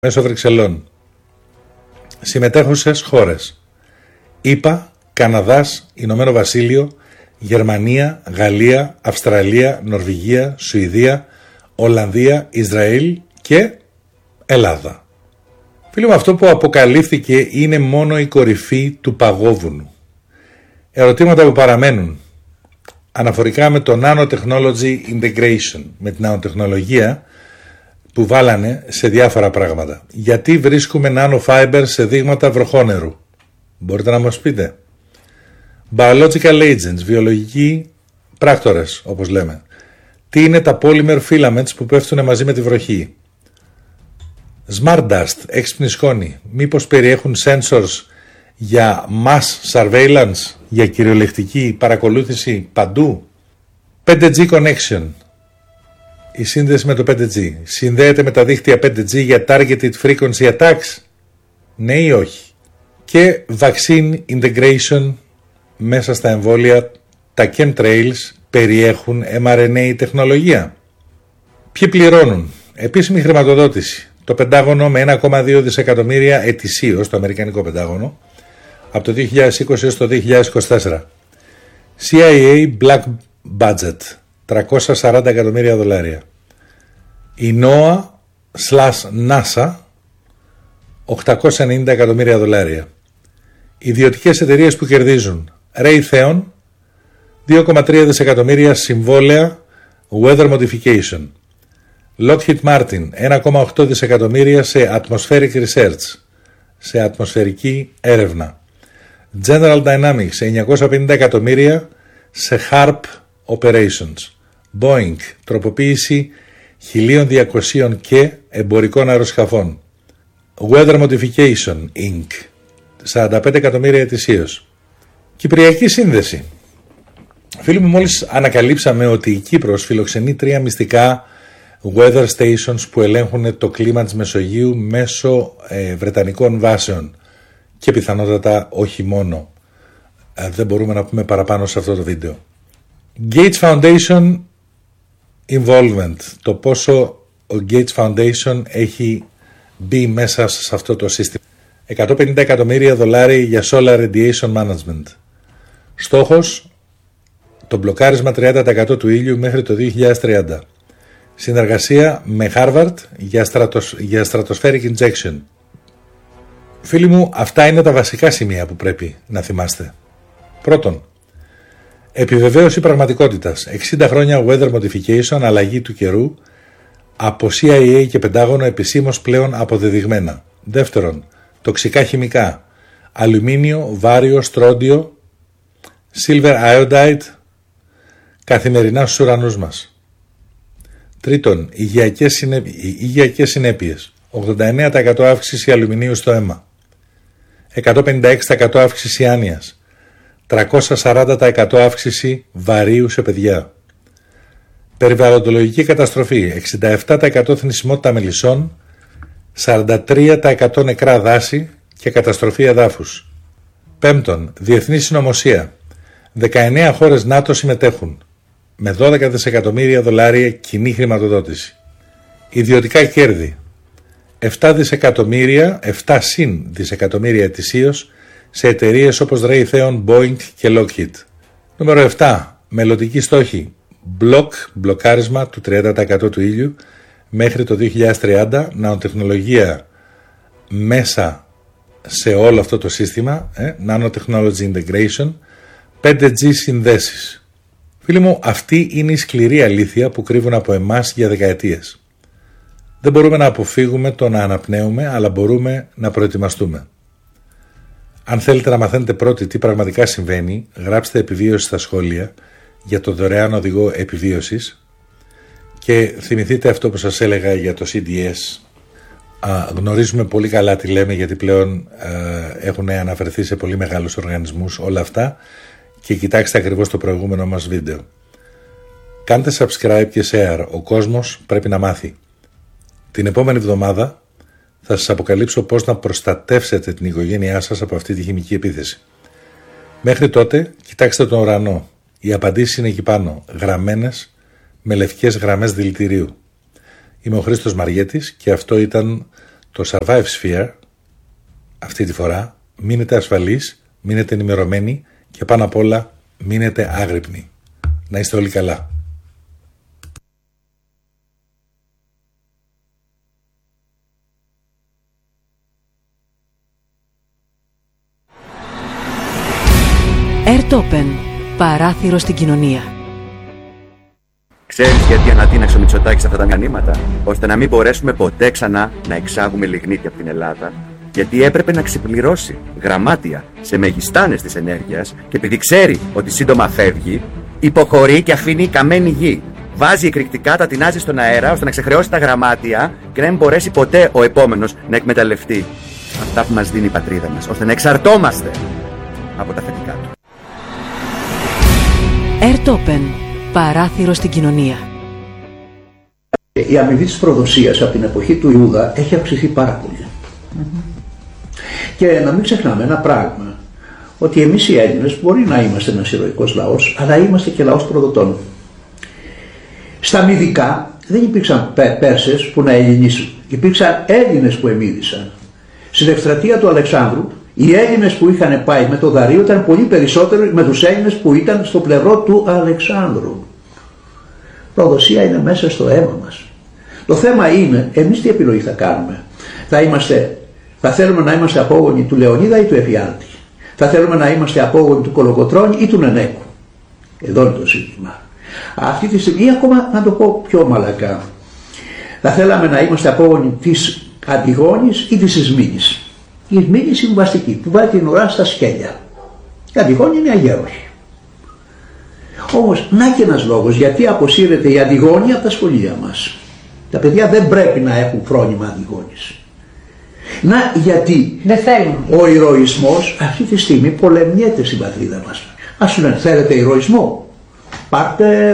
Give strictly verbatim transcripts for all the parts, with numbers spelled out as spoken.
μέσω Βρυξελών. Συμμετέχουσες χώρες: ΗΠΑ, Καναδάς, Ηνωμένο Βασίλειο, Γερμανία, Γαλλία, Αυστραλία, Νορβηγία, Σουηδία, Ολλανδία, Ισραήλ και Ελλάδα. Φίλοι μου, αυτό που αποκαλύφθηκε είναι μόνο η κορυφή του παγόβουνου. Ερωτήματα που παραμένουν αναφορικά με το Nanotechnology Integration, με την νανοτεχνολογία που βάλανε σε διάφορα πράγματα. Γιατί βρίσκουμε nanofibers σε δείγματα βροχόνερου? Μπορείτε να μας πείτε? Biological agents, βιολογικοί πράκτορες όπως λέμε. Τι είναι τα polymer filaments που πέφτουν μαζί με τη βροχή? Smart dust, έξυπνη σκόνη. Μήπως περιέχουν sensors για mass surveillance, για κυριολεκτική παρακολούθηση παντού? φάιβ τζι connection, η σύνδεση με το φάιβ τζι. Συνδέεται με τα δίκτυα φάιβ τζι για targeted frequency attacks? Ναι ή όχι? Και vaccine integration, μέσα στα εμβόλια τα chemtrails περιέχουν εμ αρ εν έι τεχνολογία? Ποιοι πληρώνουν? Επίσημη χρηματοδότηση. Το Πεντάγωνο με ένα κόμμα δύο δισεκατομμύρια ετησίως, το Αμερικανικό Πεντάγωνο, από το δύο χιλιάδες είκοσι έως το δύο χιλιάδες είκοσι τέσσερα. σι άι έι Black Budget, τριακόσια σαράντα εκατομμύρια δολάρια. Η νόα slash NASA, οκτακόσια ενενήντα εκατομμύρια δολάρια. Ιδιωτικές εταιρείες που κερδίζουν: Raytheon, δύο κόμμα τρία δισεκατομμύρια συμβόλαια Weather Modification. Lockheed Martin, ένα κόμμα οκτώ δισεκατομμύρια σε Atmospheric Research, σε ατμοσφαιρική έρευνα. General Dynamics, εννιακόσια πενήντα εκατομμύρια σε HARP Operations. Boeing, τροποποίηση χίλια διακόσια και εμπορικών αεροσκαφών. Weather Modification Incorporated, σαράντα πέντε εκατομμύρια ετησίως. Κυπριακή σύνδεση. Φίλοι μου, μόλις ανακαλύψαμε ότι η Κύπρος φιλοξενεί τρία μυστικά weather stations που ελέγχουν το κλίμα της Μεσογείου μέσω ε, βρετανικών βάσεων και πιθανότατα όχι μόνο. Ε, δεν μπορούμε να πούμε παραπάνω σε αυτό το βίντεο. Gates Foundation involvement, το πόσο ο Gates Foundation έχει μπει μέσα σε αυτό το σύστημα. εκατόν πενήντα εκατομμύρια δολάρια για solar radiation management. Στόχος, το μπλοκάρισμα τριάντα τοις εκατό του ήλιου μέχρι το δύο χιλιάδες τριάντα. Συνεργασία με Harvard για, στρατοσ... για stratospheric injection. Φίλοι μου, αυτά είναι τα βασικά σημεία που πρέπει να θυμάστε. Πρώτον, επιβεβαίωση πραγματικότητας. εξήντα χρόνια weather modification, αλλαγή του καιρού, από σι άι έι και Πεντάγωνο επισήμως πλέον αποδεδειγμένα. Δεύτερον, τοξικά χημικά. Αλουμίνιο, βάριο, στρόντιο, silver iodide, καθημερινά στους ουρανούς μας. Τρίτον, υγειακές, συνέπ... υγειακές συνέπειες. ογδόντα εννέα τοις εκατό αύξηση αλουμινίου στο αίμα. εκατόν πενήντα έξι τοις εκατό αύξηση άνοιας. τριακόσια σαράντα τοις εκατό αύξηση βαρύου σε παιδιά. Περιβαλλοντολογική καταστροφή. εξήντα επτά τοις εκατό θνησιμότητα μελισσών. σαράντα τρία τοις εκατό νεκρά δάση και καταστροφή εδάφους. Πέμπτον, διεθνή συνωμοσία. δεκαεννέα χώρες ΝΑΤΟ συμμετέχουν με δώδεκα δισεκατομμύρια δολάρια κοινή χρηματοδότηση. Ιδιωτικά κέρδη. επτά δισεκατομμύρια, επτά συν δισεκατομμύρια ετησίως σε εταιρείες όπως Raytheon, Boeing και Lockheed. Νούμερο επτά. Μελλοντική στόχη. Μπλοκ, μπλοκάρισμα του τριάντα τοις εκατό του ήλιου μέχρι το δύο χιλιάδες τριάντα. Νανοτεχνολογία μέσα σε όλο αυτό το σύστημα. Ε, Nanotechnology Integration. φάιβ τζι συνδέσεις. Φίλοι μου, αυτή είναι η σκληρή αλήθεια που κρύβουν από εμάς για δεκαετίες. Δεν μπορούμε να αποφύγουμε το να αναπνέουμε, αλλά μπορούμε να προετοιμαστούμε. Αν θέλετε να μαθαίνετε πρώτοι τι πραγματικά συμβαίνει, γράψτε επιβίωση στα σχόλια για το δωρεάν οδηγό επιβίωσης και θυμηθείτε αυτό που σας έλεγα για το σι ντι ες. Α, γνωρίζουμε πολύ καλά τι λέμε, γιατί πλέον α, έχουν αναφερθεί σε πολύ μεγάλους οργανισμούς όλα αυτά. Και κοιτάξτε ακριβώς το προηγούμενο μας βίντεο. Κάντε subscribe και share. Ο κόσμος πρέπει να μάθει. Την επόμενη εβδομάδα θα σας αποκαλύψω πώς να προστατεύσετε την οικογένειά σας από αυτή τη χημική επίθεση. Μέχρι τότε κοιτάξτε τον ουρανό. Οι απαντήσεις είναι εκεί πάνω, γραμμένες με λευκές γραμμές δηλητηρίου. Είμαι ο Χρήστος Μαριέτης και αυτό ήταν το Survive Sphere αυτή τη φορά μείνετε ασφαλείς, μείνετε ενημερωμένοι και πάνω απ' όλα μείνετε άγρυπνοι. Να είστε όλοι καλά. Airtopen, παράθυρο στην κοινωνία. Ξέρεις γιατί ανατείναξε ο Μητσοτάκης αυτά τα μηνύματα? Ώστε να μην μπορέσουμε ποτέ ξανά να εξάγουμε λιγνίτη από την Ελλάδα. Γιατί έπρεπε να ξεπληρώσει γραμμάτια σε μεγιστάνες της ενέργειας και επειδή ξέρει ότι σύντομα φεύγει, υποχωρεί και αφήνει καμένη γη. Βάζει εκρηκτικά, τα τεινάζει στον αέρα ώστε να ξεχρεώσει τα γραμμάτια και να μην μπορέσει ποτέ ο επόμενος να εκμεταλλευτεί αυτά που μας δίνει η πατρίδα μας, ώστε να εξαρτώμαστε από τα θετικά του. Airtopen, παράθυρο στην κοινωνία. Η αμοιβή της προδοσίας από την εποχή του Ιούδα έχει αυξηθεί πάρα πολύ. Mm-hmm. Και να μην ξεχνάμε ένα πράγμα, ότι εμείς οι Έλληνες μπορεί να είμαστε ένας ηρωικός λαός, αλλά είμαστε και λαός προδοτών. Στα Μυδικά δεν υπήρξαν Πέρσες που να ελληνίσουν, υπήρξαν Έλληνες που εμίδησαν. Στην εκστρατεία του Αλεξάνδρου, οι Έλληνες που είχαν πάει με το Δαρείο ήταν πολύ περισσότεροι με τους Έλληνες που ήταν στο πλευρό του Αλεξάνδρου. Προδοσία είναι μέσα στο αίμα μας. Το θέμα είναι, εμείς τι επιλογή θα κάνουμε? Θα, είμαστε, θα θέλουμε να είμαστε απόγονοι του Λεωνίδα ή του Εφιάλτη? Θα θέλουμε να είμαστε απόγονοι του Κολοκοτρώνη ή του Νενέκου? Εδώ είναι το ζήτημα. Αυτή τη στιγμή, ακόμα να το πω πιο μαλακά, θα θέλαμε να είμαστε απόγονοι της Αντιγόνης ή της Ισμήνης? Η Ισμήνη είναι συμβαστική, που βάζει την ουρά στα σκέλια. Η Αντιγόνη είναι αγέροχη. Όμως, να και ένας λόγος γιατί αποσύρεται η Αντιγόνη από τα σχολεία μας. Τα παιδιά δεν πρέπει να έχουν φρόνημα Αντιγόνης. Να γιατί δεν θέλουν. Ο ηρωισμός αυτή τη στιγμή πολεμιέται στην πατρίδα μας. Ας σου λένε, θέλετε ηρωισμό? Πάρτε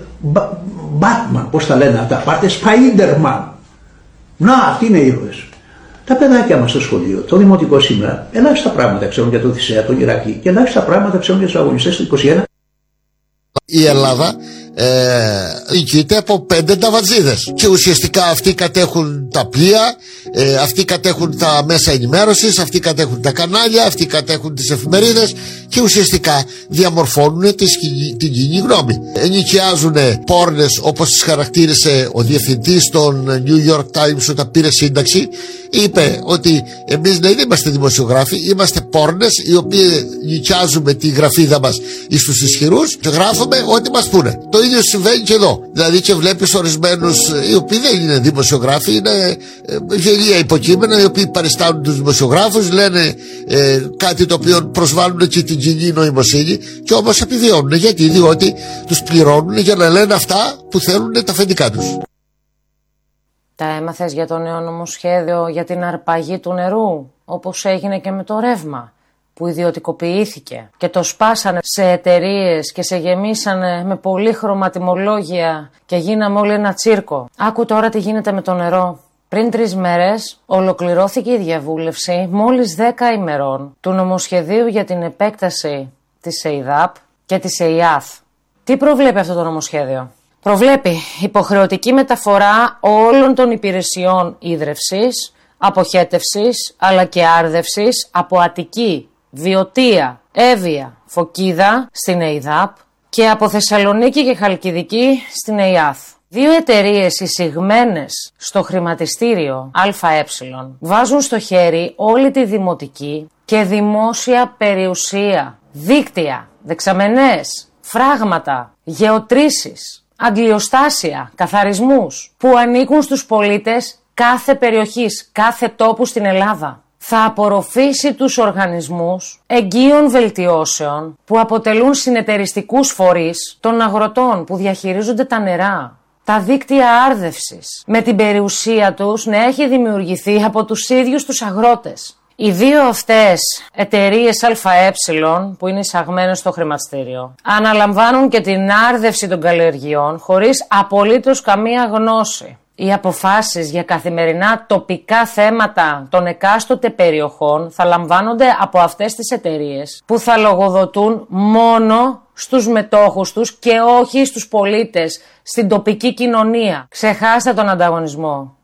Batman, πώς τα λένε αυτά, πάρτε Spider-Man. Να, αυτοί είναι ήρωες. Τα παιδάκια μας στο σχολείο, το δημοτικό σήμερα, ελάχιστα πράγματα ξέρουν για το Οδυσσέα, τον Ηρακλή και ελάχιστα πράγματα ξέρουν για τους αγωνιστές του είκοσι ένα. Η Ελλάδα ε, νικείται από πέντε ταβατζίδες και ουσιαστικά αυτοί κατέχουν τα πλοία, ε, αυτοί κατέχουν τα μέσα ενημέρωσης, αυτοί κατέχουν τα κανάλια, αυτοί κατέχουν τις εφημερίδες και ουσιαστικά διαμορφώνουν τη σκηνή, την κοινή γνώμη. Ενοικιάζουν πόρνες όπως τις χαρακτήρισε ο διευθυντής των New York Times όταν πήρε σύνταξη. Είπε ότι εμείς δεν είμαστε δημοσιογράφοι, είμαστε πόρνες οι οποίοι νοικιάζουμε τη γραφίδα μας εις τους ισχυρούς και γράφουμε ό,τι μας πούνε. Το ίδιο συμβαίνει και εδώ. Δηλαδή και βλέπεις ορισμένους οι οποίοι δεν είναι δημοσιογράφοι, είναι ε, γελία υποκείμενα, οι οποίοι παριστάνουν τους δημοσιογράφους, λένε ε, κάτι το οποίο προσβάλλουν και την κοινή νοημοσύνη και όμως επιβιώνουν. Γιατί? Διότι τους πληρώνουν για να λένε αυτά που θέλουν τα αφεντικά τους. Τα έμαθες για το νέο νομοσχέδιο για την αρπαγή του νερού, όπως έγινε και με το ρεύμα, που ιδιωτικοποιήθηκε και το σπάσανε σε εταιρείες και σε γεμίσανε με πολύχρωμα τιμολόγια και γίναμε όλοι ένα τσίρκο. Άκου τώρα τι γίνεται με το νερό. Πριν τρεις μέρες ολοκληρώθηκε η διαβούλευση μόλις δέκα ημερών του νομοσχεδίου για την επέκταση της ΕΙΔΑΠ και της ΕΙΑΘ. Τι προβλέπει αυτό το νομοσχέδιο? Προβλέπει υποχρεωτική μεταφορά όλων των υπηρεσιών ίδρευσης, αποχέτευσης αλλά και άρδευσης από Αττική, Βιωτία, Εύβοια, Φωκίδα στην ΕΙΔΑΠ και από Θεσσαλονίκη και Χαλκιδική στην ΕΙΑΘ. Δύο εταιρείες εισηγμένες στο χρηματιστήριο ΑΕ βάζουν στο χέρι όλη τη δημοτική και δημόσια περιουσία, δίκτυα, δεξαμενές, φράγματα, γεωτρήσεις, αντλιοστάσια, καθαρισμούς που ανήκουν στους πολίτες κάθε περιοχής, κάθε τόπου στην Ελλάδα. Θα απορροφήσει τους οργανισμούς εγγύων βελτιώσεων που αποτελούν συνεταιριστικούς φορείς των αγροτών που διαχειρίζονται τα νερά. Τα δίκτυα άρδευσης με την περιουσία τους να έχει δημιουργηθεί από τους ίδιους τους αγρότες. Οι δύο αυτές εταιρείες ΑΕ που είναι εισαγμένες στο χρηματιστήριο αναλαμβάνουν και την άρδευση των καλλιεργειών χωρίς απολύτως καμία γνώση. Οι αποφάσεις για καθημερινά τοπικά θέματα των εκάστοτε περιοχών θα λαμβάνονται από αυτές τις εταιρείες που θα λογοδοτούν μόνο στους μετόχους τους και όχι στους πολίτες, στην τοπική κοινωνία. Ξεχάστε τον ανταγωνισμό.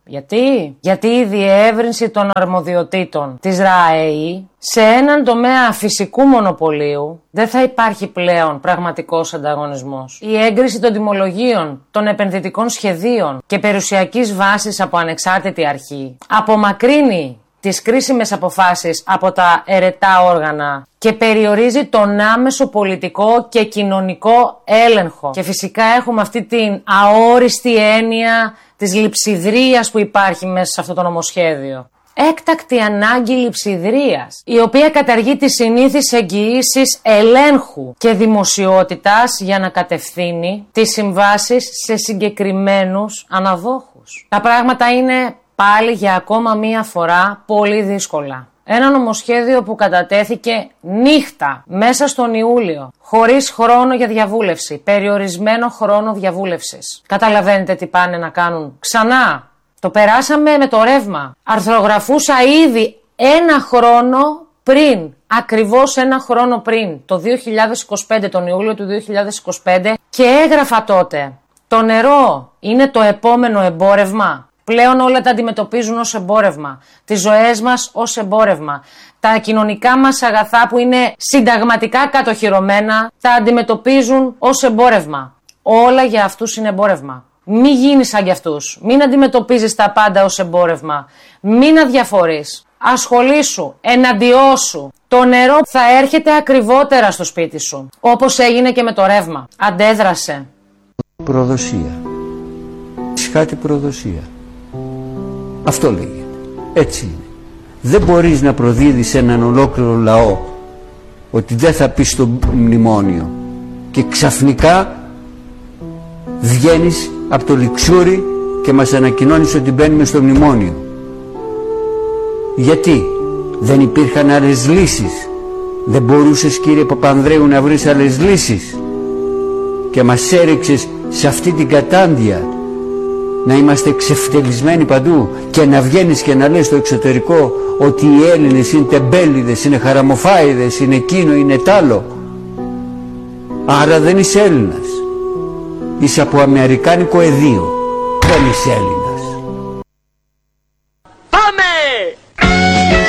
Γιατί? Γιατί η διεύρυνση των αρμοδιοτήτων της ΡΑΕΗ σε έναν τομέα φυσικού μονοπωλίου δεν θα υπάρχει πλέον πραγματικός ανταγωνισμός. Η έγκριση των τιμολογίων, των επενδυτικών σχεδίων και περιουσιακής βάσης από ανεξάρτητη αρχή απομακρύνει τις κρίσιμες αποφάσεις από τα ερετά όργανα και περιορίζει τον άμεσο πολιτικό και κοινωνικό έλεγχο. Και φυσικά έχουμε αυτή την αόριστη έννοια της λειψιδρίας που υπάρχει μέσα σε αυτό το νομοσχέδιο. Έκτακτη ανάγκη λειψιδρίας, η οποία καταργεί τις συνήθεις εγγυήσεις ελέγχου και δημοσιότητας για να κατευθύνει τις συμβάσεις σε συγκεκριμένους αναδόχους. Τα πράγματα είναι πάλι για ακόμα μία φορά πολύ δύσκολα. Ένα νομοσχέδιο που κατατέθηκε νύχτα μέσα στον Ιούλιο, χωρίς χρόνο για διαβούλευση, περιορισμένο χρόνο διαβούλευσης. Καταλαβαίνετε τι πάνε να κάνουν ξανά? Το περάσαμε με το ρεύμα. Αρθρογραφούσα ήδη ένα χρόνο πριν, ακριβώς ένα χρόνο πριν, το δύο χιλιάδες είκοσι πέντε, τον Ιούλιο του δύο χιλιάδες είκοσι πέντε, και έγραφα τότε: το νερό είναι το επόμενο εμπόρευμα. Πλέον όλα τα αντιμετωπίζουν ως εμπόρευμα. Τις ζωές μας ως εμπόρευμα. Τα κοινωνικά μας αγαθά που είναι συνταγματικά κατοχυρωμένα τα αντιμετωπίζουν ως εμπόρευμα. Όλα για αυτούς είναι εμπόρευμα. Μη γίνεις σαν κι αυτούς. Μην αντιμετωπίζεις τα πάντα ως εμπόρευμα. Μην αδιαφορείς. Ασχολήσου, εναντιώσου. Το νερό θα έρχεται ακριβότερα στο σπίτι σου. Όπως έγινε και με το ρεύμα. Αντέδρασε. Προδοσία. Σχάτη προδοσία. Αυτό λέγεται. Έτσι είναι. Δεν μπορείς να προδίδεις έναν ολόκληρο λαό ότι δεν θα πει στο μνημόνιο και ξαφνικά βγαίνεις από το λιξούρι και μας ανακοινώνεις ότι μπαίνουμε στο μνημόνιο. Γιατί? Δεν υπήρχαν άλλες λύσεις? Δεν μπορούσες, κύριε Παπανδρέου, να βρεις άλλες λύσεις και μας έριξες σε αυτή την κατάντια να είμαστε εξευτελισμένοι παντού και να βγαίνεις και να λες στο εξωτερικό ότι οι Έλληνες είναι τεμπέληδες, είναι χαραμοφάιδες, είναι εκείνο, είναι τ' άλλο. Άρα δεν είσαι Έλληνας. Είσαι από αμερικάνικο εδίο. Δεν είσαι Έλληνας.